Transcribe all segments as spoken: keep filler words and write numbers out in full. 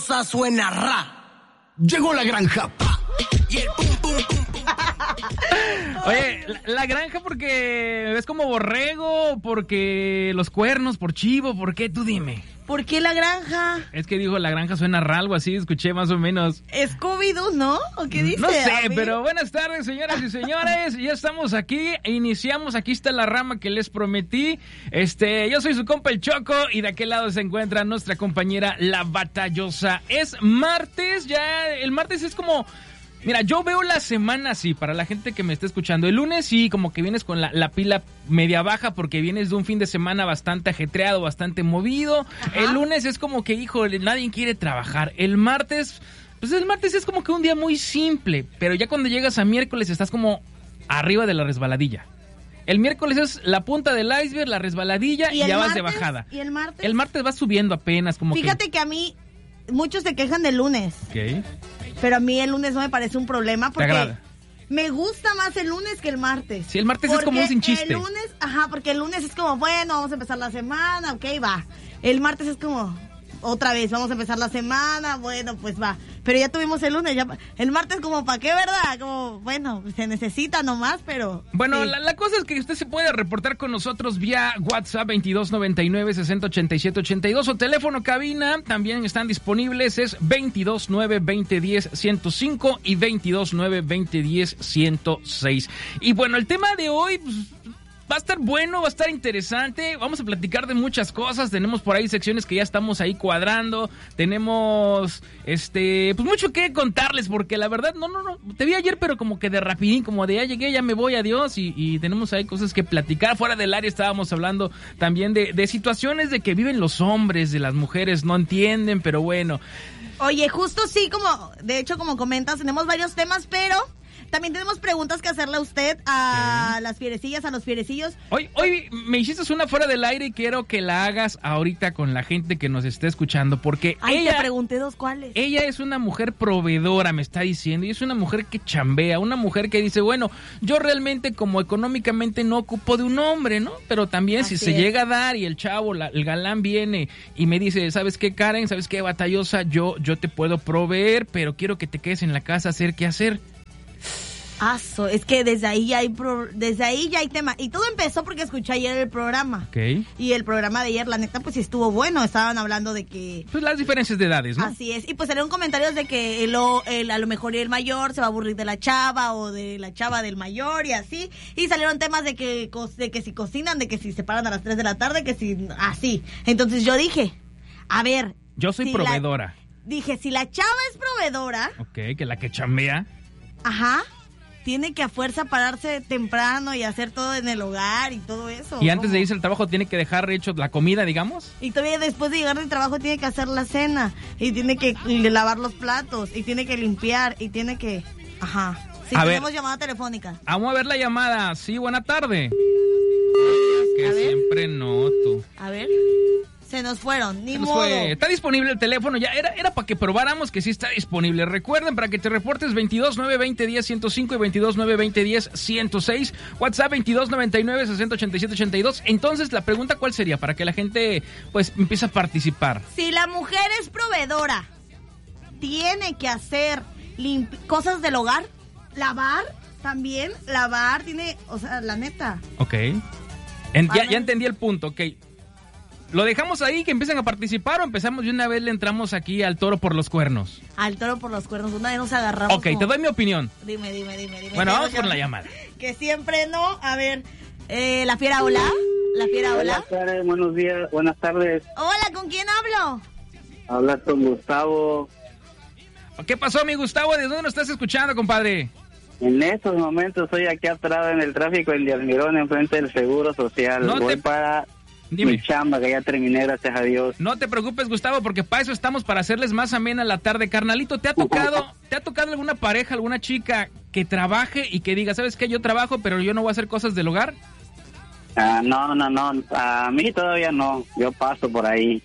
Suena ra. Llegó la granja. Pa. Y el pum, pum, pum, pum. Oye, la, la granja porque es como borrego, porque los cuernos, por chivo, ¿por qué? Tú dime. ¿Por qué la granja? Es que dijo la granja suena ra, algo así, escuché más o menos. Scooby-Doo, ¿no? ¿O qué dice? No sé, pero buenas tardes, señoras y señores. Ya estamos aquí, iniciamos, aquí está la rama que les prometí. Este, yo soy su compa el Choco y de aquel lado se encuentra nuestra compañera la Batallosa. Es martes, ya el martes es como... Mira, yo veo la semana así, para la gente que me está escuchando. El lunes sí, como que vienes con la, la pila media baja porque vienes de un fin de semana bastante ajetreado, bastante movido. Ajá. El lunes es como que, híjole, nadie quiere trabajar. El martes, pues el martes es como que un día muy simple, pero ya cuando llegas a miércoles estás como arriba de la resbaladilla. El miércoles es la punta del iceberg, la resbaladilla y, y ya martes, vas de bajada. ¿Y el martes? El martes vas subiendo apenas, como Fíjate que... que a mí, muchos se quejan del lunes. Ok. Pero a mí el lunes no me parece un problema porque ¿te agrada? Me gusta más el lunes que el martes. Sí, el martes es como un sin chiste. El lunes, ajá, porque el lunes es como, bueno, vamos a empezar la semana, ok, va. El martes es como, otra vez, vamos a empezar la semana, bueno, pues va. Pero ya tuvimos el lunes, ya el martes como, ¿para qué, verdad? Como, bueno, se necesita nomás, pero... Bueno, sí. la, la cosa es que usted se puede reportar con nosotros vía WhatsApp veintidós noventa y nueve, sesenta ochenta y siete ochenta y dos o teléfono cabina, también están disponibles, es veintidós nueve, veinte diez, ciento cinco y veintidós nueve, veinte diez, ciento seis. Y bueno, el tema de hoy... Pues, va a estar bueno, va a estar interesante, vamos a platicar de muchas cosas, tenemos por ahí secciones que ya estamos ahí cuadrando, tenemos este pues mucho que contarles, porque la verdad, no, no, no, te vi ayer pero como que de rapidín, como de ya llegué, ya me voy, adiós, y, y tenemos ahí cosas que platicar. Fuera del área estábamos hablando también de, de situaciones de que viven los hombres, de las mujeres, no entienden, pero bueno. Oye, justo sí, como, de hecho, como comentas, tenemos varios temas, pero... También tenemos preguntas que hacerle a usted, a ¿Qué? Las fierecillas, a los fierecillos. Hoy, hoy me hiciste una fuera del aire y quiero que la hagas ahorita con la gente que nos esté escuchando, porque Ay, ella... te pregunté dos cuáles. Ella es una mujer proveedora, me está diciendo, y es una mujer que chambea, una mujer que dice, bueno, yo realmente como económicamente no ocupo de un hombre, ¿no? Pero también Así si se es. llega a dar y el chavo, la, el galán viene y me dice, ¿sabes qué, Karen? ¿Sabes qué, Batallosa? Yo, yo te puedo proveer, pero quiero que te quedes en la casa a hacer qué hacer. Aso, es que desde ahí ya hay pro, desde ahí ya hay tema. Y todo empezó porque escuché ayer el programa. Okay. Y el programa de ayer, la neta, pues sí estuvo bueno. Estaban hablando de que... Pues las diferencias de edades, ¿no? Así es. Y pues salieron comentarios de que el, el, a lo mejor el mayor se va a aburrir de la chava o de la chava del mayor y así. Y salieron temas de que, de que si cocinan, de que si se paran a las tres de la tarde, que si... Así. Entonces yo dije, a ver... Yo soy si proveedora. La, dije, si la chava es proveedora... Ok, que la que chambea... Ajá. Tiene que a fuerza pararse temprano y hacer todo en el hogar y todo eso. Y antes ¿cómo? de irse al trabajo tiene que dejar hecho la comida, digamos. Y todavía después de llegar del trabajo tiene que hacer la cena. Y tiene que lavar los platos. Y tiene que limpiar. Y tiene que... Ajá. Sí, a tenemos ver. Llamada telefónica. Vamos a ver la llamada. Sí, buena tarde. Que a siempre ver. no, tú. A ver... Se nos fueron, ni Se nos modo. Fue. Está disponible el teléfono, ya era, era para que probáramos que sí está disponible. Recuerden, para que te reportes veintidós nueve, veinte diez, ciento cinco y veintidós nueve, veinte diez, ciento seis. WhatsApp veintidós noventa y nueve, sesenta ochenta y siete ochenta y dos. Entonces, la pregunta, ¿cuál sería? Para que la gente, pues, empiece a participar. Si la mujer es proveedora, tiene que hacer limpi- cosas del hogar, lavar también, lavar, tiene, o sea, la neta. Ok. En, ya, ya entendí el punto, ok. ¿Lo dejamos ahí, que empiecen a participar, o empezamos de una vez, le entramos aquí al toro por los cuernos? Al toro por los cuernos, una vez nos agarramos. Ok, como... te doy mi opinión. Dime, dime, dime. dime bueno, vamos con la llamada. Que siempre no, a ver, eh, la fiera, hola. La fiera, hola. Buenas tardes, buenos días, buenas tardes. Hola, ¿con quién hablo? Hablas con Gustavo. ¿Qué pasó, mi Gustavo? ¿De dónde nos estás escuchando, compadre? En estos momentos estoy aquí atrás en el tráfico en Dialmirón, enfrente del Seguro Social. No Voy te... para... Dime. Mi chamba, que ya terminé, gracias a Dios. No te preocupes, Gustavo, porque para eso estamos, para hacerles más amena la tarde. Carnalito, ¿te ha tocado te ha tocado alguna pareja, alguna chica que trabaje y que diga, ¿sabes qué? Yo trabajo, pero yo no voy a hacer cosas del hogar? Ah, no, no, no, a mí todavía no, yo paso por ahí.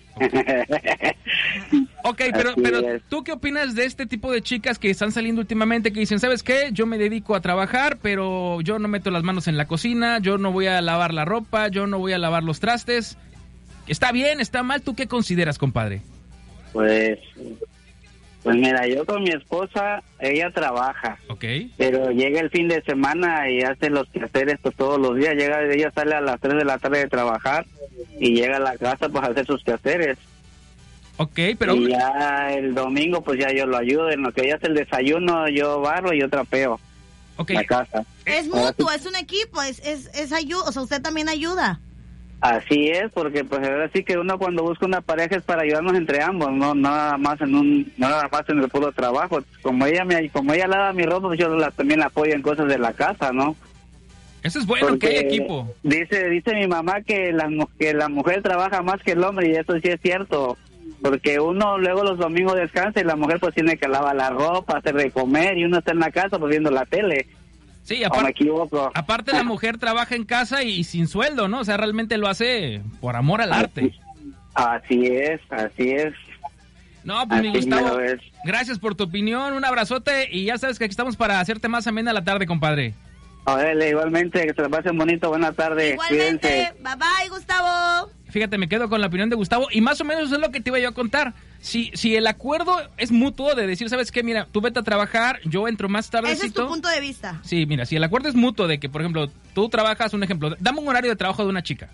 Ok, pero, Así pero es. ¿tú qué opinas de este tipo de chicas que están saliendo últimamente, que dicen, ¿sabes qué? Yo me dedico a trabajar, pero yo no meto las manos en la cocina, yo no voy a lavar la ropa, yo no voy a lavar los trastes? ¿Está bien, está mal? ¿Tú qué consideras, compadre? Pues Pues mira, yo con mi esposa, ella trabaja. Ok. Pero llega el fin de semana y hace los quehaceres pues, todos los días. Llega, ella sale a las tres de la tarde de trabajar y llega a la casa pues a hacer sus quehaceres. Ok, pero... Y ya el domingo pues ya yo lo ayudo. En lo que ella hace el desayuno, yo barro y yo trapeo Ok. la casa. Es mutuo, es un equipo, es, es, es ayuda, o sea, usted también ayuda. Así es, porque pues ahora sí que uno cuando busca una pareja es para ayudarnos entre ambos, no nada más en un no nada más en el puro trabajo. Como ella me como ella lava mi ropa, pues yo la, también la apoyo en cosas de la casa, ¿no? Eso es bueno, Porque que hay equipo. Dice dice mi mamá que la que la mujer trabaja más que el hombre y eso sí es cierto, porque uno luego los domingos descansa y la mujer pues tiene que lavar la ropa, hacer de comer y uno está en la casa pues viendo la tele. Sí, ¿O me aparte, equivoco? aparte la mujer trabaja en casa y, y sin sueldo, ¿no? O sea, realmente lo hace por amor al arte. Así es, así es. No, pues mi Así Gustavo, mero es. gracias por tu opinión, un abrazote y ya sabes que aquí estamos para hacerte más amena la tarde, compadre. Órale, igualmente, que se la pasen bonito, buena tarde. Igualmente, Cuídense. bye bye, Gustavo. Fíjate, me quedo con la opinión de Gustavo y más o menos eso es lo que te iba yo a contar. Si, si el acuerdo es mutuo de decir, ¿sabes qué? Mira, tú vete a trabajar, yo entro más tardecito. Ese es tu punto de vista. Sí, mira, si el acuerdo es mutuo de que, por ejemplo, tú trabajas, un ejemplo, dame un horario de trabajo de una chica.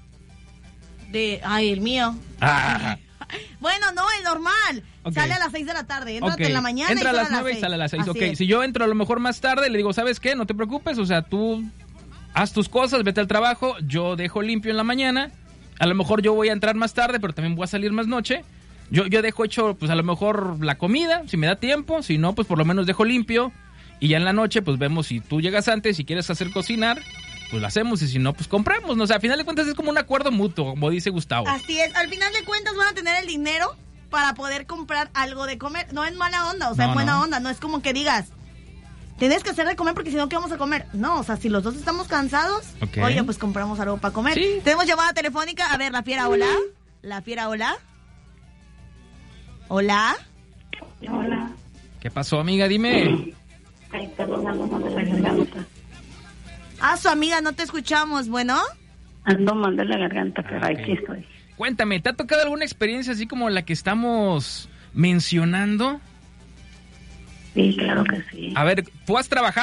De, ay, el mío. Ah, Bueno, no, el normal. Ok. Sale a las seis de la tarde. Entra ok. en la mañana Entra y a sale las nueve y sale a las seis. Así Ok, es. si yo entro a lo mejor más tarde, le digo, ¿sabes qué? No te preocupes, o sea, tú haz tus cosas, vete al trabajo, yo dejo limpio en la mañana. A lo mejor yo voy a entrar más tarde, pero también voy a salir más noche. Yo, yo dejo hecho, pues a lo mejor la comida, si me da tiempo. Si no, pues por lo menos dejo limpio. Y ya en la noche, pues vemos si tú llegas antes, si quieres hacer cocinar, pues lo hacemos. Y si no, pues compramos. ¿No? O sea, al final de cuentas es como un acuerdo mutuo, como dice Gustavo. Así es. Al final de cuentas van a tener el dinero para poder comprar algo de comer. No en mala onda, o sea, No, en buena no. onda. No es como que digas, tienes que hacer de comer porque si no, ¿qué vamos a comer? No, o sea, si los dos estamos cansados, Ok. oye, pues compramos algo para comer. Sí. Tenemos llamada telefónica. A ver, la fiera, hola. La fiera, hola. Hola. Hola. ¿Qué pasó, amiga? Dime. Ay, perdón, ando mal de la garganta. Ah, su amiga, no te escuchamos, bueno. Ando mal de la garganta, pero Ok. aquí estoy. Cuéntame, ¿te ha tocado alguna experiencia así como la que estamos mencionando? Sí, claro que sí. A ver, ¿tú has trabajado